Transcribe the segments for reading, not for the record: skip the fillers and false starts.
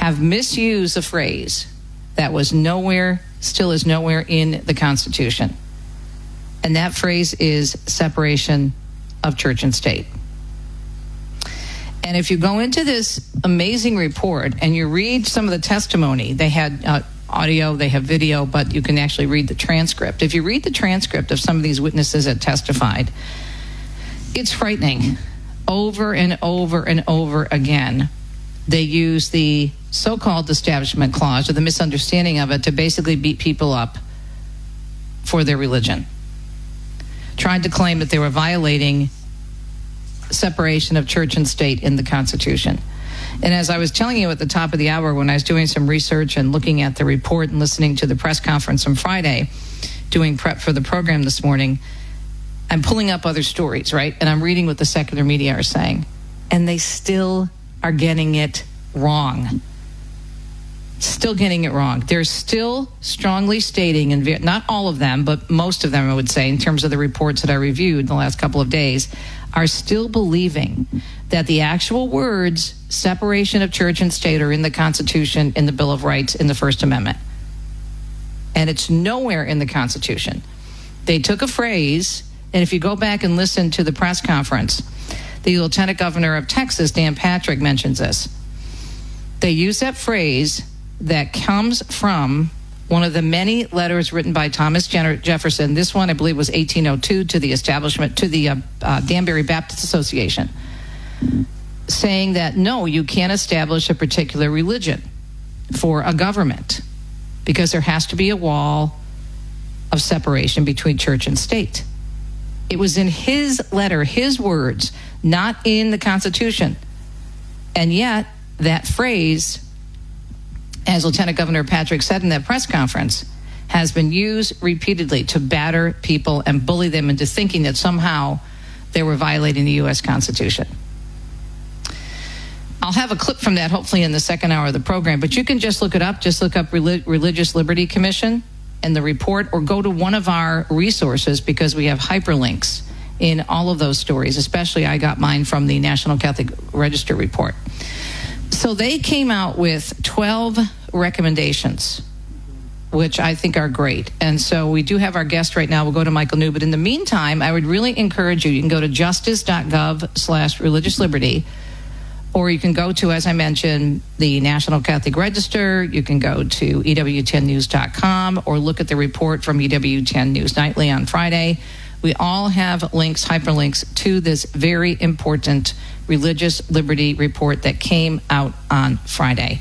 have misused a phrase that was nowhere, still is nowhere in the Constitution. And that phrase is separation of church and state. And if you go into this amazing report and you read some of the testimony, they had audio, they have video, but you can actually read the transcript. If you read the transcript of some of these witnesses that testified, it's frightening. Over and over and over again, they use the so-called Establishment Clause, or the misunderstanding of it, to basically beat people up for their religion. Tried to claim that they were violating separation of church and state in the Constitution. And as I was telling you at the top of the hour, when I was doing some research and looking at the report and listening to the press conference on Friday, doing prep for the program this morning, I'm pulling up other stories, right? And I'm reading what the secular media are saying. And they still are getting it wrong. Still getting it wrong. They're still strongly stating, and not all of them, but most of them, I would say, in terms of the reports that I reviewed in the last couple of days, are still believing that the actual words separation of church and state are in the Constitution, in the Bill of Rights, in the First Amendment. And it's nowhere in the Constitution. They took a phrase, and if you go back and listen to the press conference, the Lieutenant Governor of Texas, Dan Patrick, mentions this. They use that phrase that comes from one of the many letters written by Thomas Jefferson. This one, I believe, was 1802 to the establishment, to the Danbury Baptist Association, saying that, no, you can't establish a particular religion for a government because there has to be a wall of separation between church and state. It was in his letter, his words, not in the Constitution. And yet, that phrase, as Lieutenant Governor Patrick said in that press conference, has been used repeatedly to batter people and bully them into thinking that somehow they were violating the U.S. Constitution. I'll have a clip from that hopefully in the second hour of the program, but you can just look it up. Just look up Religious Liberty Commission and the report, or go to one of our resources, because we have hyperlinks in all of those stories. Especially I got mine from the National Catholic Register report. So they came out with 12 recommendations, which I think are great. And so we do have our guest right now. We'll go to Michael New. But in the meantime, I would really encourage you can go to justice.gov/religious liberty, or you can go to, as I mentioned, the National Catholic Register. You can go to EWTNnews.com or look at the report from EWTN News Nightly on Friday. We all have links, hyperlinks, to this very important Religious Liberty report that came out on Friday.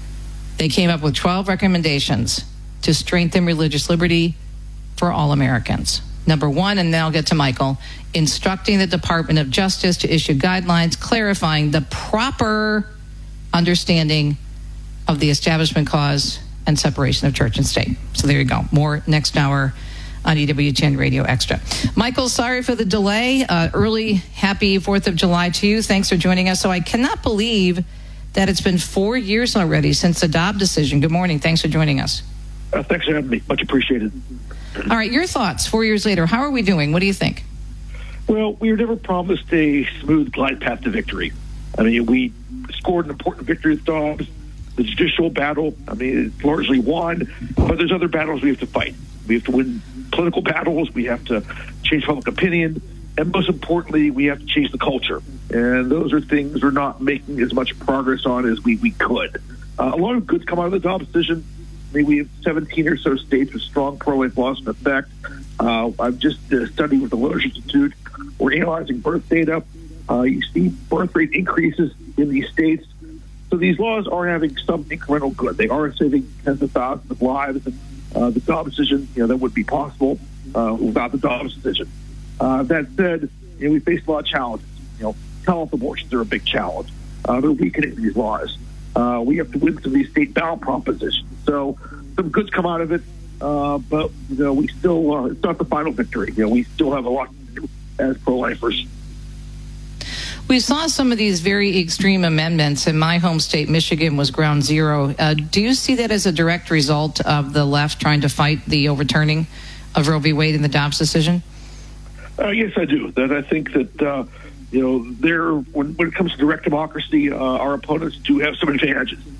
They came up with 12 recommendations to strengthen religious liberty for all Americans. Number one, and then I'll get to Michael, instructing the Department of Justice to issue guidelines clarifying the proper understanding of the Establishment Clause and separation of church and state. So there you go. More next hour on EWTN Radio Extra. Michael, sorry for the delay. Early happy 4th of July to you. Thanks for joining us. So I cannot believe that it's been 4 years already since the Dobbs decision. Good morning. Thanks for joining us. Thanks for having me. Much appreciated. All right, your thoughts 4 years later. How are we doing? What do you think? Well, we were never promised a smooth glide path to victory. I mean, we scored an important victory with Dobbs. The judicial battle, I mean, it's largely won, but there's other battles we have to fight. We have to win political battles. We have to change public opinion. And most importantly, we have to change the culture. And those are things we're not making as much progress on as we could. A lot of goods come out of the Dobbs decision. I mean, we have 17 or so states with strong pro-life laws in effect. I've just studied with the Loesch Institute. We're analyzing birth data. You see birth rate increases in these states. So these laws are having some incremental good. They are saving tens of thousands of lives. The Dobbs decision, that would be possible without the Dobbs decision. That said, we face a lot of challenges. Telehealth abortions are a big challenge. They're weakening these laws. We have to win some of these state ballot propositions. So some goods come out of it, but we still it's not the final victory. We still have a lot to do as pro-lifers. We saw some of these very extreme amendments in my home state, Michigan, was ground zero. Do you see that as a direct result of the left trying to fight the overturning of Roe v. Wade in the Dobbs decision? Yes, I do. That I think that when it comes to direct democracy, our opponents do have some advantages.